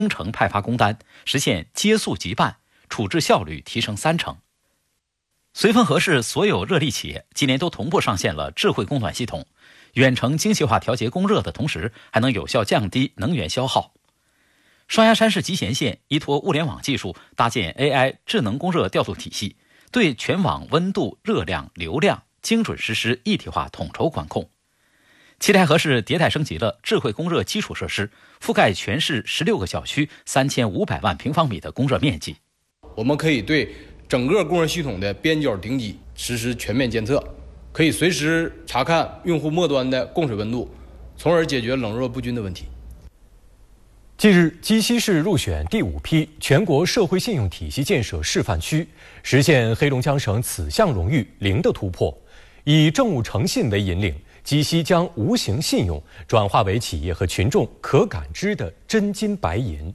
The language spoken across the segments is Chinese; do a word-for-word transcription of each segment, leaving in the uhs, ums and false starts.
工程派发工单，实现接速即办，处置效率提升三成。绥芬河市所有热力企业今年都同步上线了智慧供暖系统，远程精细化调节供热的同时，还能有效降低能源消耗。双鸭山市集贤县依托物联网技术搭建 A I 智能供热调度体系，对全网温度、热量、流量精准实施一体化统筹管控。七台河市迭代升级了智慧供热基础设施，覆盖全市十六个小区三千五百万平方米的供热面积。 我们可以对整个供热系统的边角顶脊实施全面监测，可以随时查看用户末端的供水温度，从而解决冷热不均的问题。 近日，鸡西市入选第五批全国社会信用体系建设示范区，实现黑龙江省此项荣誉零的突破。以政务诚信为引领，鸡西将无形信用转化为企业和群众可感知的真金白银。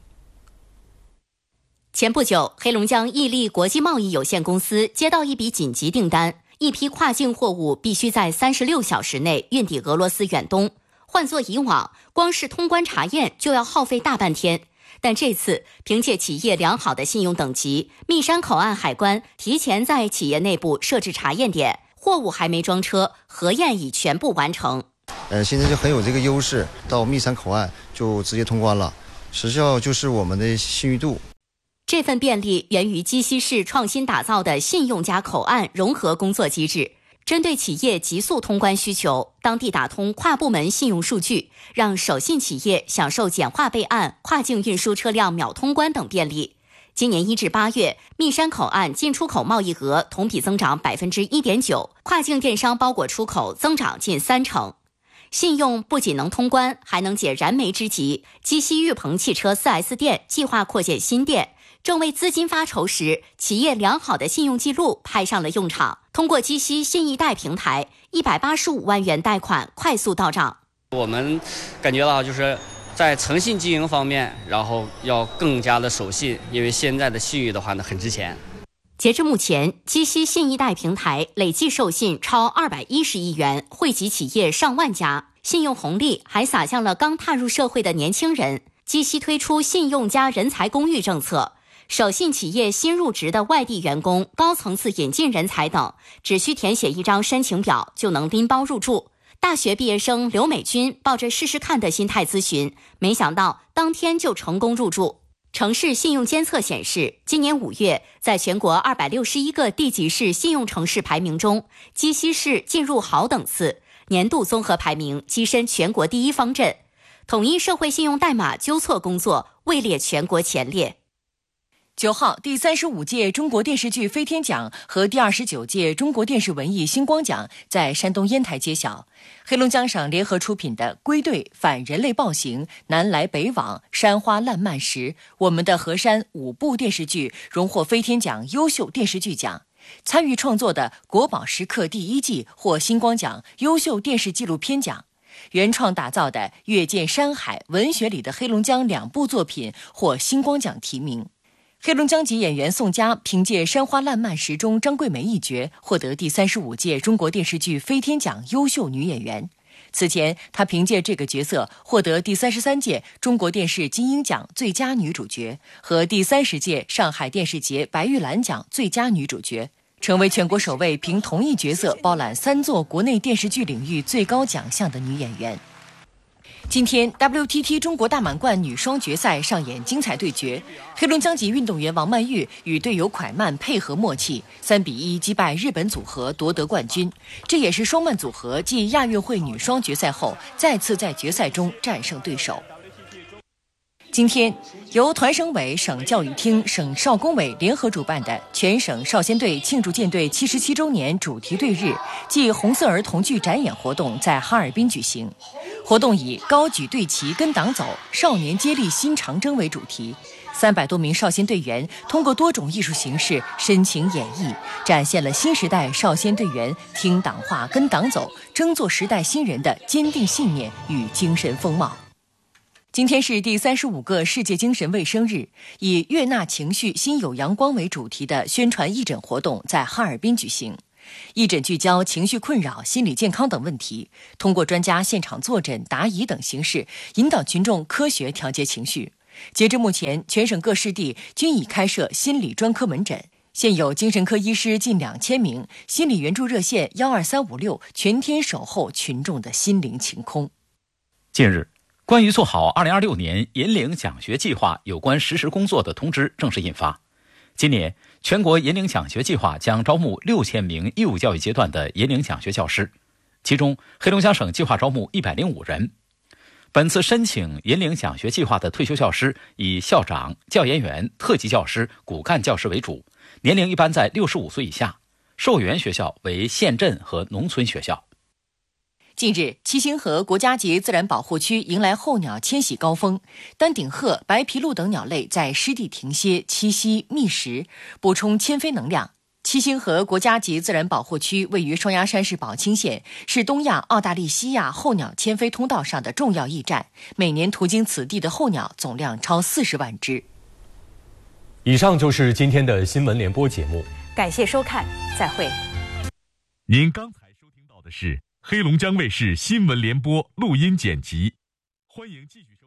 前不久，黑龙江易利国际贸易有限公司接到一笔紧急订单，一批跨境货物必须在三十六小时内运抵俄罗斯远东。换作以往，光是通关查验就要耗费大半天。但这次，凭借企业良好的信用等级，密山口岸海关提前在企业内部设置查验点，货物还没装车，核验已全部完成。 呃，现在就很有这个优势，到密山口岸就直接通关了，实效就是我们的信誉度。 这份便利源于鸡西市创新打造的信用加口岸融合工作机制，针对企业急速通关需求，当地打通跨部门信用数据，让守信企业享受简化备案、跨境运输车辆秒通关等便利。今年一至八月，密山口岸进出口贸易额同比增长百分之一点九，跨境电商包裹出口增长近三成。信用不仅能通关，还能解燃眉之急。鸡西裕鹏汽车 四 S 店计划扩建新店，正为资金发愁时，企业良好的信用记录派上了用场。通过鸡西信一贷平台，一百八十五万元贷款快速到账。 我们感觉到就是在诚信经营方面，然后要更加的守信，因为现在的信誉的话呢很值钱。 截至目前，鸡西信一贷平台累计授信超二百一十亿元，惠及企业上万家，信用红利还洒向了刚踏入社会的年轻人。鸡西推出信用加人才公寓政策，守信企业新入职的外地员工、高层次引进人才等，只需填写一张申请表就能拎包入住。大学毕业生刘美军抱着试试看的心态咨询，没想到当天就成功入住。城市信用监测显示，今年五月，在全国二百六十一个地级市信用城市排名中，鸡西市进入好等次，年度综合排名跻身全国第一方阵。统一社会信用代码纠错工作位列全国前列。 九号，第三十五届中国电视剧飞天奖和第二十九届中国电视文艺星光奖在山东烟台揭晓。黑龙江省联合出品的《归队》《反人类暴行》《南来北往》《山花烂漫时》《我们的河山》五部电视剧荣获飞天奖优秀电视剧奖。参与创作的《国宝时刻》第一季获星光奖优秀电视纪录片奖。原创打造的《阅见山海》文学里的黑龙江两部作品获星光奖提名。黑龙江籍演员宋佳凭借《山花烂漫时》中张桂梅一角获得第三十五届中国电视剧飞天奖优秀女演员。此前，她凭借这个角色获得第三十三届中国电视金鹰奖最佳女主角和第三十届上海电视节白玉兰奖最佳女主角，成为全国首位凭同一角色包揽三座国内电视剧领域最高奖项的女演员。今天 W T T 中国大满贯女双决赛上演精彩对决，黑龙江籍运动员王曼玉与队友蒯曼配合默契，三比一击败日本组合夺得冠军。这也是双曼组合继亚运会女双决赛后再次在决赛中战胜对手。今天，由团省委、省教育厅、省少工委联合主办的全省少先队庆祝舰队七十七周年主题队日暨红色儿童剧展演活动在哈尔滨举行。活动以高举队旗跟党走，少年接力新长征为主题，三百多名少先队员通过多种艺术形式深情演绎，展现了新时代少先队员听党话、跟党走、争做时代新人的坚定信念与精神风貌。今天是第三十五个世界精神卫生日，以悦纳情绪、心有阳光为主题的宣传义诊活动在哈尔滨举行。义诊聚焦情绪困扰、心理健康等问题，通过专家现场坐诊、答疑等形式，引导群众科学调节情绪。 截至目前，全省各市地均已开设心理专科门诊，现有精神科医师近两千名，心理援助热线幺二三五六全天守候群众的心灵晴空。 近日，关于做好二零二六年银领奖学计划有关实施工作的通知正式印发。今年，全国银领奖学计划将招募六千名义务教育阶段的银领奖学教师，其中黑龙江省计划招募一百零五人。本次申请银领奖学计划的退休教师以校长、教研员、特级教师、骨干教师为主，年龄一般在六十五岁以下，受援学校为县镇和农村学校。 近日，七星河国家级自然保护区迎来候鸟迁徙高峰，丹顶鹤、白皮鹭等鸟类在湿地停歇、栖息、觅食，补充迁飞能量。七星河国家级自然保护区位于双鸭山市宝清县，是东亚澳大利西亚候鸟迁飞通道上的重要驿站，每年途经此地的候鸟总量超四十万只。 以上就是今天的新闻联播节目， 感谢收看，再会。 您刚才收听到的是黑龙江卫视新闻联播录音剪辑，欢迎继续收